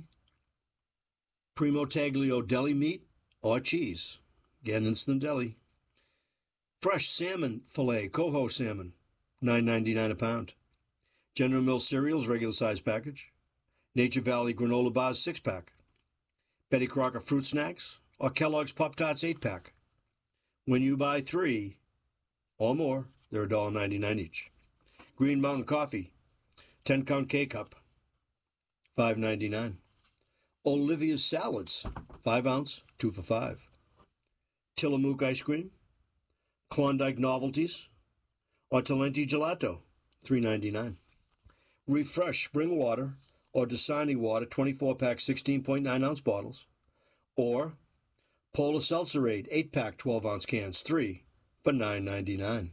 Primo Taglio deli meat or cheese. Again, Instant Deli. Fresh salmon fillet, coho salmon, nine ninety-nine a pound. General Mills cereals, regular size package. Nature Valley granola bars, six pack. Betty Crocker fruit snacks or Kellogg's Pop Tarts, eight pack. When you buy three or more, they're one dollar ninety-nine each. Green Mountain Coffee, ten count K-Cup, five ninety-nine. Olivia's Salads, five ounce, two for five. Tillamook Ice Cream, Klondike Novelties, or Talenti Gelato, three ninety-nine. Refresh Spring Water or Dasani Water, twenty-four pack, sixteen point nine ounce bottles, or Polar Seltzerade, eight pack, twelve ounce cans, three for nine ninety-nine.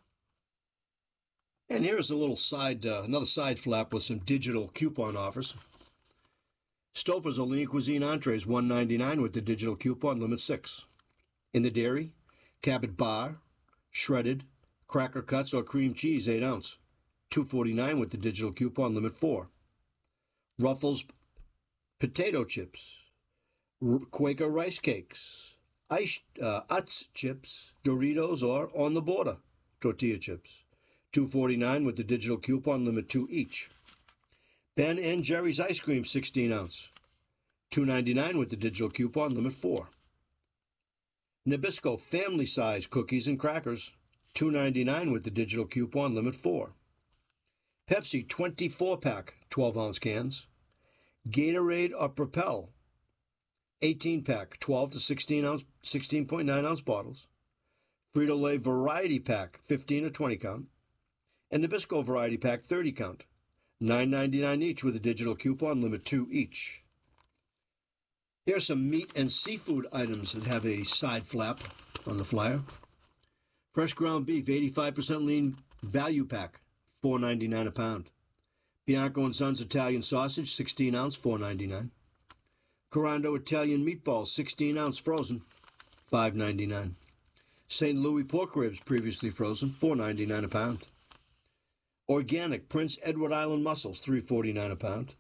And here's a little side, uh, another side flap with some digital coupon offers. Stouffer's Orlean Cuisine entrees, one ninety-nine with the digital coupon, limit six. In the dairy, Cabot Bar, shredded, cracker cuts or cream cheese, eight ounce, two forty-nine with the digital coupon, limit four. Ruffles potato chips, Quaker rice cakes, Ice, uh, Utz chips, Doritos, or On the Border tortilla chips, two forty-nine with the digital coupon, limit two each. Ben and Jerry's ice cream, sixteen ounce, two ninety-nine with the digital coupon, limit four. Nabisco family size cookies and crackers, two ninety-nine with the digital coupon, limit four. Pepsi twenty-four pack, twelve ounce cans. Gatorade or Propel, eighteen pack, twelve to sixteen ounce, sixteen point nine ounce bottles. Frito-Lay variety pack, fifteen or twenty count. And Nabisco variety pack, thirty count, nine ninety-nine each with a digital coupon, limit two each. Here are some meat and seafood items that have a side flap on the flyer. Fresh ground beef, eighty-five percent lean value pack, four ninety-nine a pound. Bianco and Sons Italian sausage, sixteen ounce, four ninety-nine. Corando Italian meatballs, sixteen ounce frozen, five ninety-nine. Saint Louis pork ribs, previously frozen, four ninety-nine a pound. Organic Prince Edward Island mussels, three forty-nine a pound.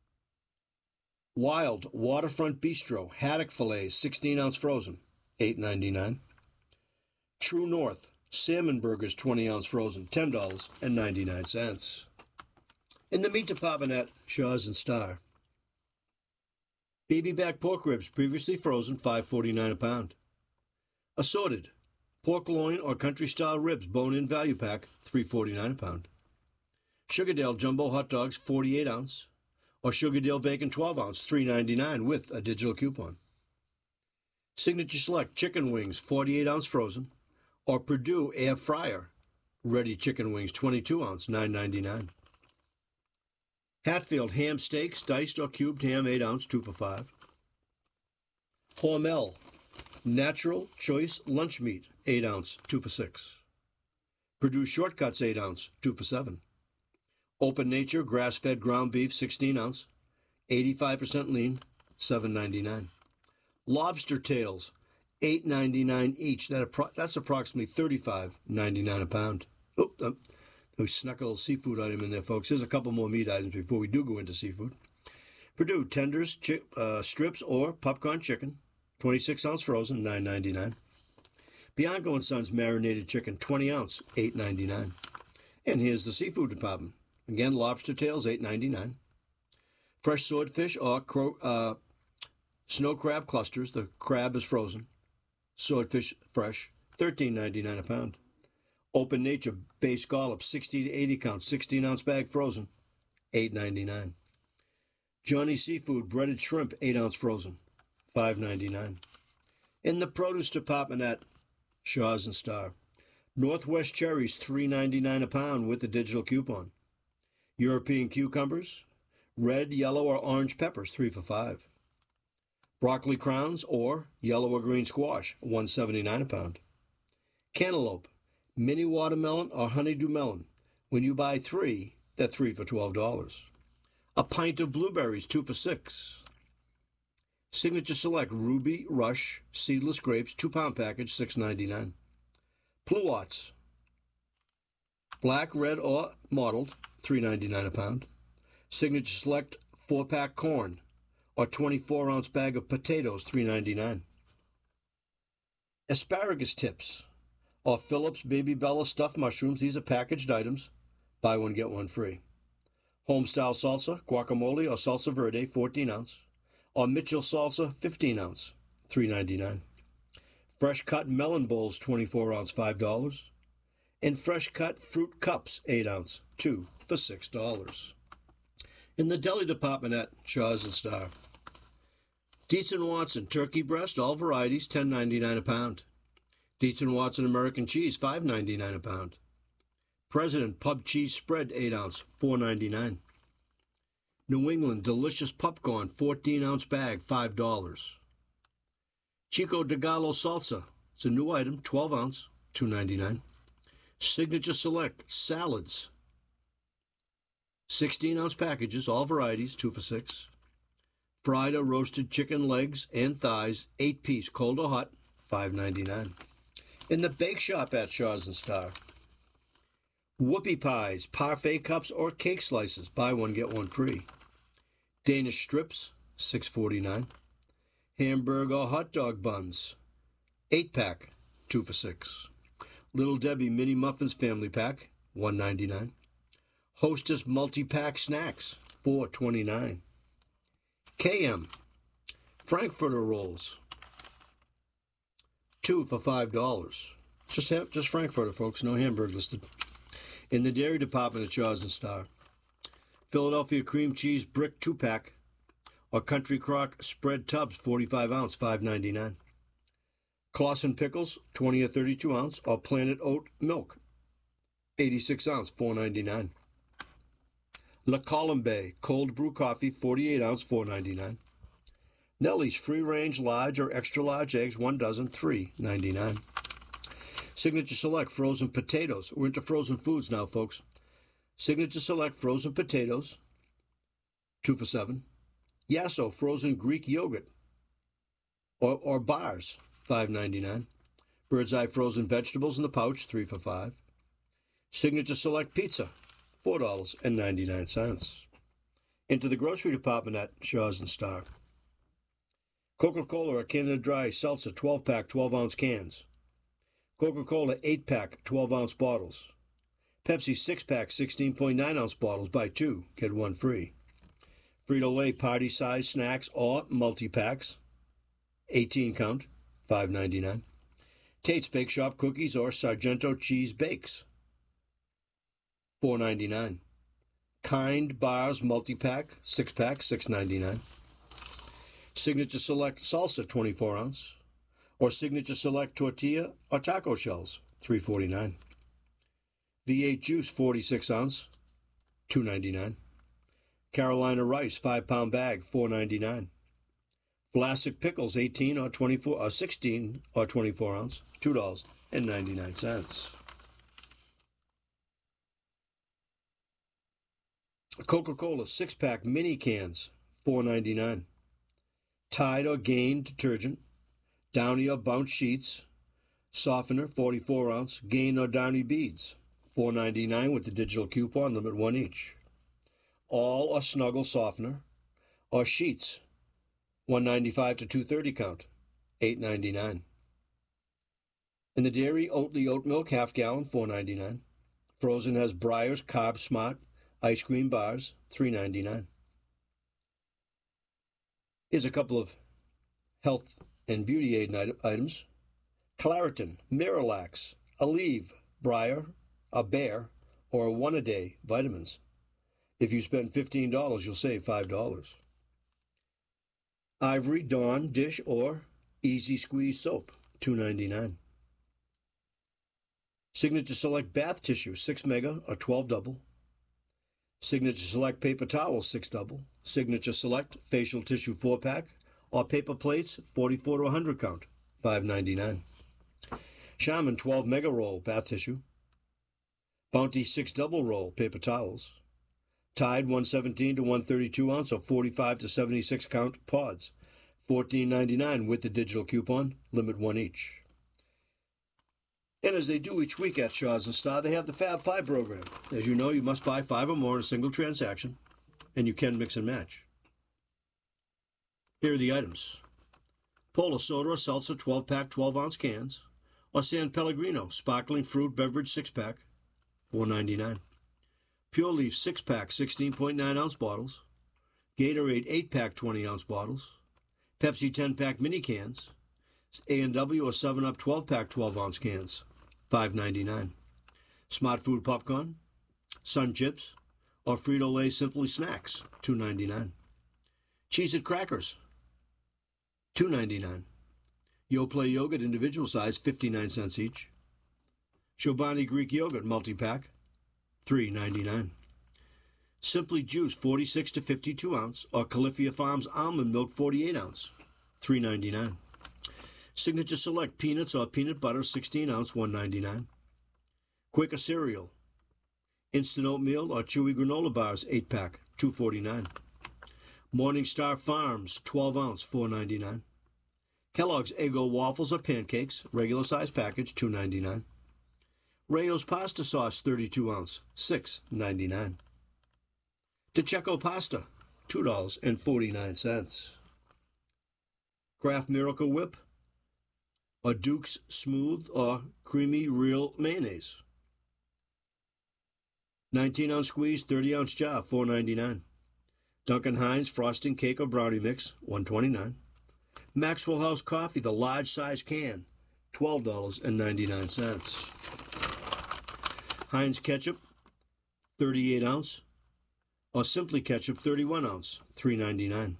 Wild Waterfront Bistro haddock fillets, sixteen ounce frozen, eight ninety-nine. True North salmon burgers, twenty ounce frozen, ten dollars and ninety-nine cents. In the meat department at Shaw's and Star, baby back pork ribs, previously frozen, five forty-nine a pound. Assorted pork loin or country style ribs, bone-in value pack, three forty-nine a pound. Sugardale jumbo hot dogs, forty-eight ounce, or Sugardale bacon, twelve ounce, three ninety-nine with a digital coupon. Signature Select chicken wings, forty-eight ounce frozen, or Purdue air fryer ready chicken wings, twenty-two ounce, nine ninety-nine. Hatfield ham steaks, diced or cubed ham, eight ounce, two for five. Hormel natural choice lunch meat, eight ounce, two for six. Purdue shortcuts, eight ounce, two for seven. Open Nature grass-fed ground beef, sixteen ounce, eighty-five percent lean, seven ninety-nine. Lobster tails, eight ninety-nine each. That appro- that's approximately thirty-five ninety-nine a pound. Oh, um, we snuck a little seafood item in there, folks. Here's a couple more meat items before we do go into seafood. Purdue tenders, chi- uh, strips, or popcorn chicken, twenty-six ounce frozen, nine ninety-nine. Bianco and Sons marinated chicken, twenty ounce, eight ninety-nine. And here's the seafood department. Again, lobster tails, eight ninety-nine. Fresh swordfish or cro- uh, snow crab clusters. The crab is frozen. Swordfish fresh, thirteen ninety-nine a pound. Open Nature bay scallops, sixty to eighty count, sixteen ounce bag frozen, eight ninety-nine. Johnny Seafood breaded shrimp, eight ounce frozen, five ninety-nine. In the produce department at Shaw's and Star, Northwest cherries, three ninety-nine a pound with the digital coupon. European cucumbers, red, yellow, or orange peppers, three for five. Broccoli crowns or yellow or green squash, one seventy-nine a pound. Cantaloupe, mini watermelon or honeydew melon. When you buy three, they're three for twelve dollars. A pint of blueberries, two for six. Signature Select Ruby Rush seedless grapes, two pound package, six ninety-nine. Pluots, black, red, or mottled, three ninety-nine a pound. Signature Select four pack corn or twenty-four ounce bag of potatoes, three ninety-nine. Asparagus tips or Phillips Baby Bella stuffed mushrooms. These are packaged items. Buy one, get one free. Homestyle salsa, guacamole, or salsa verde, fourteen ounce. Or Mitchell salsa, fifteen ounce, three ninety-nine. Fresh cut melon bowls, twenty-four ounce, five dollars. And fresh cut fruit cups, eight ounce, two for six dollars. In the deli department at Shaw's and Star, Dietz and Watson turkey breast, all varieties, ten ninety-nine a pound. Dietz and Watson American cheese, five ninety-nine a pound. President pub cheese spread, eight ounce, four ninety-nine. New England delicious popcorn, fourteen ounce bag, five dollars. Chico de Gallo Salsa. It's a new item, twelve ounce, two ninety-nine. Signature Select Salads. sixteen ounce packages, all varieties, two for six. Fried or roasted chicken legs and thighs, eight piece, cold or hot, five ninety-nine. In the bake shop at Shaw's and Star. Whoopie pies, parfait cups, or cake slices, buy one, get one free. Danish strips, six forty-nine. Hamburger or hot dog buns, eight pack, two for six. Little Debbie mini muffins family pack, one ninety-nine. Hostess multi-pack snacks, four twenty-nine. K M Frankfurter rolls, two for five dollars. Just have just Frankfurter, folks, no Hamburg listed. In the dairy department at Shaw's and Star. Philadelphia cream cheese brick two pack, or Country Crock spread tubs, forty-five ounce, five ninety-nine. Clausen pickles, twenty or thirty-two ounce, or Planet Oat milk, eighty-six ounce, four ninety-nine. La Colombe cold brew coffee, forty-eight ounce, four ninety-nine. Nellie's free range large or extra large eggs, one dozen, three ninety-nine. Signature Select frozen potatoes. We're into frozen foods now, folks. Signature Select frozen potatoes, two for seven. Yasso frozen Greek yogurt, or, or bars, five ninety-nine. Bird's Eye frozen vegetables in the pouch, three for five. Signature Select pizza, four dollars and ninety-nine cents. Into the grocery department at Shaw's and Star. Coca-Cola or Canada Dry Seltzer twelve pack, twelve ounce cans. Coca-Cola eight pack, twelve ounce bottles. Pepsi six pack, sixteen point nine ounce bottles. Buy two, get one free. Frito-Lay party size snacks or multi-packs, eighteen count, five ninety-nine. Tate's Bake Shop cookies or Sargento cheese bakes, four ninety-nine. Kind bars multi-pack, six pack, six ninety-nine. Signature Select salsa, twenty-four ounce, or Signature Select tortilla or taco shells, three forty-nine. V eight juice, forty-six ounce, two ninety-nine. Carolina rice, five pound bag, four ninety-nine. Vlasic pickles, eighteen or twenty-four, or sixteen or twenty-four ounce, two dollars and ninety-nine cents. Coca-Cola six pack mini cans, four ninety-nine. Tide or Gain detergent, Downy or Bounce sheets, softener, forty-four ounce, Gain or Downy beads, four ninety-nine with the digital coupon, limit one each. All or Snuggle softener, or sheets, one ninety-five to two thirty count, eight ninety-nine. In the dairy, Oatly oat milk, half gallon, four ninety-nine. Frozen has Breyers Carb Smart ice cream bars, three ninety-nine. Here's a couple of health and beauty aid items. Claritin, Miralax, Aleve, Breyer, a Bear, or a one-a-day vitamins. If you spend fifteen dollars, you'll save five dollars. Ivory, Dawn, dish, or Easy Squeeze soap, two ninety-nine. Signature Select bath tissue, six mega or twelve double. Signature Select paper towels, six double. Signature Select facial tissue four pack, or paper plates, forty-four to one hundred count, five ninety-nine. Charmin twelve mega roll bath tissue. Bounty six double roll paper towels. Tide one seventeen to one thirty-two ounce or forty-five to seventy-six count pods, fourteen ninety-nine with the digital coupon, limit one each. And as they do each week at Shaw's and Star, they have the Fab Five program. As you know, you must buy five or more in a single transaction, and you can mix and match. Here are the items. Polar Soda or Seltzer twelve pack, twelve ounce cans, or San Pellegrino Sparkling Fruit Beverage six pack, four ninety-nine. Pure Leaf six pack, sixteen point nine ounce bottles. Gatorade eight pack, twenty ounce bottles. Pepsi ten pack mini cans. A and W or seven up twelve pack, twelve ounce cans, five ninety-nine. Smart Food popcorn, Sun Chips, or Frito-Lay Simply Snacks, two ninety-nine. Cheez-It crackers, two ninety-nine. Yoplait yogurt individual size, fifty-nine cents each. Chobani Greek yogurt multi-pack, three ninety-nine. Simply Juice forty-six to fifty-two ounce, or Califia Farms almond milk forty-eight ounce, three ninety-nine. Signature Select peanuts or peanut butter, sixteen ounce, one ninety-nine. Quaker cereal. Instant oatmeal or chewy granola bars, eight pack, two forty-nine. Morning Star Farms, twelve ounce, four ninety-nine. Kellogg's Eggo waffles or pancakes, regular size package, two ninety-nine. Rayo's pasta sauce, thirty-two ounce, six ninety-nine. DeCecco pasta, two dollars and forty-nine cents. Kraft Miracle Whip or Duke's Smooth or Creamy Real Mayonnaise. nineteen ounce squeeze, thirty ounce jar, four ninety-nine. Duncan Hines Frosting Cake or Brownie Mix, one twenty-nine. Maxwell House Coffee, the large size can, twelve dollars and ninety-nine cents. Heinz Ketchup, thirty-eight ounce, or Simply Ketchup, thirty-one ounce, three ninety-nine.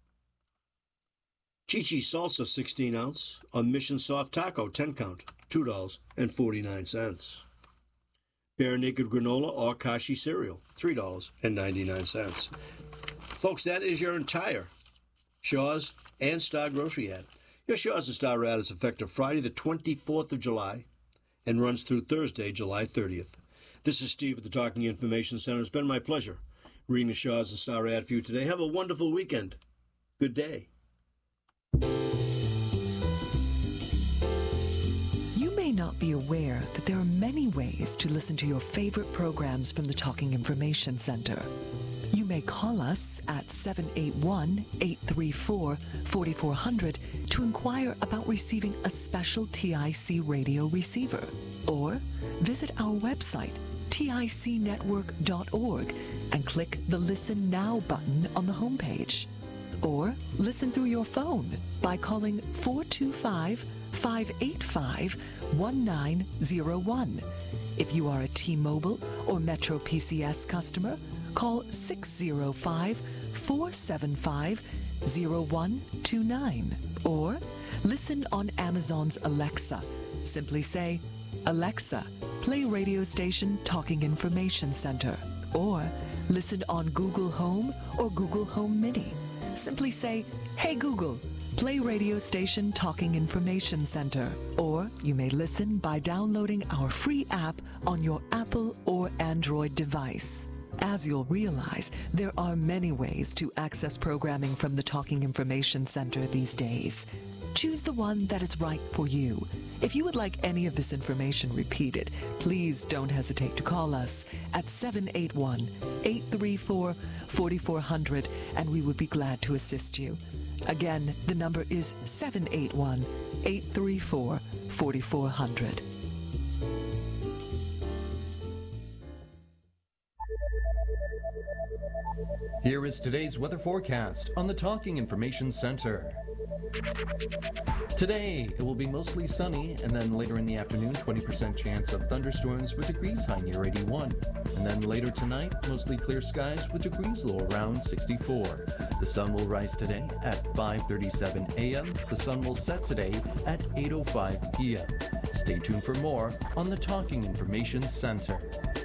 Chi-Chi Salsa, sixteen ounce, or Mission Soft Taco, ten count, two dollars and forty-nine cents. Bare Naked Granola or Kashi Cereal, three dollars and ninety-nine cents. Folks, that is your entire Shaw's and Star Grocery ad. Your Shaw's and Star ad is effective Friday the twenty-fourth of July and runs through Thursday, July thirtieth. This is Steve at the Talking Information Center. It's been my pleasure reading the Shaw's and Star ad for you today. Have a wonderful weekend. Good day. You may not be aware that there are many ways to listen to your favorite programs from the Talking Information Center. You may call us at seven eight one, eight three four, four four zero zero to inquire about receiving a special T I C radio receiver, or visit our website, tic network dot org, and click the Listen Now button on the homepage. Or listen through your phone by calling four two five, five eight five, one nine zero one. If you are a T-Mobile or Metro P C S customer, call six zero five, four seven five, zero one two nine. Or listen on Amazon's Alexa. Simply say, Alexa, play radio station Talking Information Center. Or listen on Google Home or Google Home Mini. Simply say, Hey Google, play radio station Talking Information Center. Or you may listen by downloading our free app on your Apple or Android device. As you'll realize, there are many ways to access programming from the Talking Information Center these days. Choose the one that is right for you. If you would like any of this information repeated, please don't hesitate to call us at seven eight one, eight three four, four four zero zero, and we would be glad to assist you. Again, the number is seven eight one, eight three four, four four zero zero. Here is today's weather forecast on the Talking Information Center. Today, it will be mostly sunny, and then later in the afternoon, twenty percent chance of thunderstorms with degrees high near eighty-one. And then later tonight, mostly clear skies with degrees low around sixty-four. The sun will rise today at five thirty-seven a.m. The sun will set today at eight oh five p.m. Stay tuned for more on the Talking Information Center.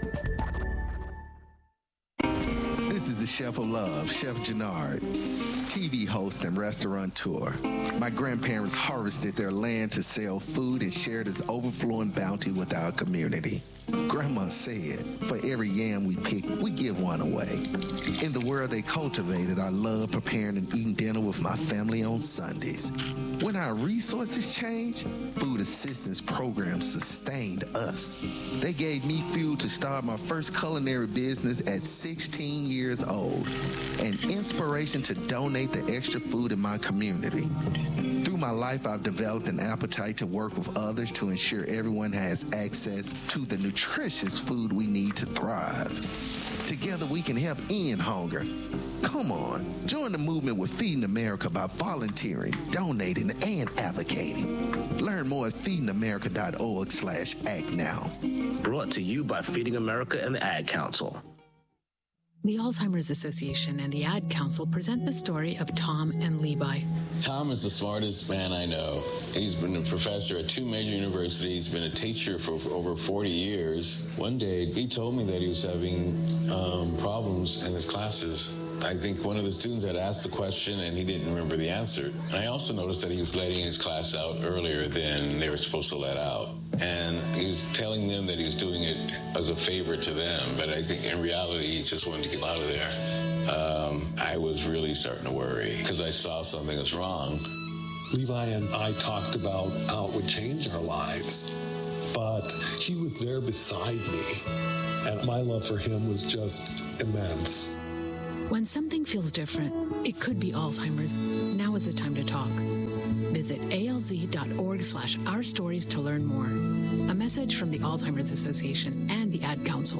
This is the Chef of Love, Chef Jannard, T V host and restaurateur. My grandparents harvested their land to sell food and share this overflowing bounty with our community. Grandma said, for every yam we pick, we give one away. In the world they cultivated, I love preparing and eating dinner with my family on Sundays. When our resources changed, food assistance programs sustained us. They gave me fuel to start my first culinary business at sixteen years old, and inspiration to donate the extra food in my community. Through my life, I've developed an appetite to work with others to ensure everyone has access to the nutritious food we need to thrive. Together, we can help end hunger. Come on, join the movement with Feeding America by volunteering, donating, and advocating. Learn more at feeding america dot org slash act now. Brought to you by Feeding America and the Ad Council. The Alzheimer's Association and the Ad Council present the story of Tom and Levi. Tom is the smartest man I know. He's been a professor at two major universities, been a teacher for, for over forty years. One day, he told me that he was having um, problems in his classes. I think one of the students had asked the question and he didn't remember the answer. And I also noticed that he was letting his class out earlier than they were supposed to let out. And he was telling them that he was doing it as a favor to them, but I think in reality he just wanted to get out of there. Um, I was really starting to worry because I saw something was wrong. Levi and I talked about how it would change our lives, but he was there beside me, and my love for him was just immense. When something feels different, it could be Alzheimer's. Now is the time to talk. Visit alz.org slash our stories to learn more. A message from the Alzheimer's Association and the Ad Council.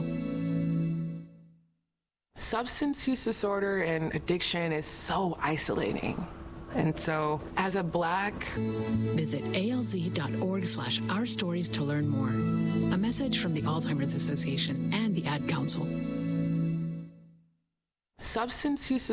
Substance use disorder and addiction is so isolating. And so, as a Black... Visit alz.org slash our stories to learn more. A message from the Alzheimer's Association and the Ad Council. Substance use